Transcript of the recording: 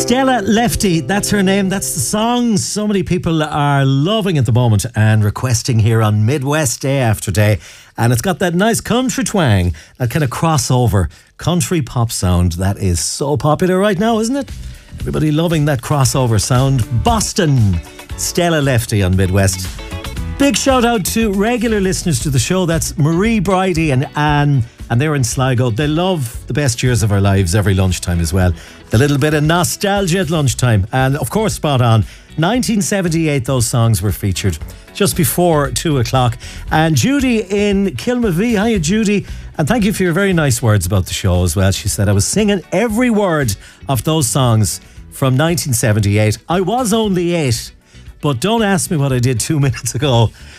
Stella Lefty, that's her name, that's the song so many people are loving at the moment and requesting here on Midwest Day After Day. And it's got that nice country twang, that kind of crossover country pop sound that is so popular right now, isn't it? Everybody loving that crossover sound. Boston, Stella Lefty on Midwest. Big shout out to regular listeners to the show. That's Marie Bridie and Anne, and they're in Sligo. They love the best years of our lives every lunchtime as well. The little bit of nostalgia at lunchtime. And of course, spot on. 1978, those songs were featured just before 2 o'clock. And Judy in Kilmavee. Hiya, Judy. And thank you for your very nice words about the show as well. She said, I was singing every word of those songs from 1978. I was only 8. But don't ask me what I did 2 minutes ago.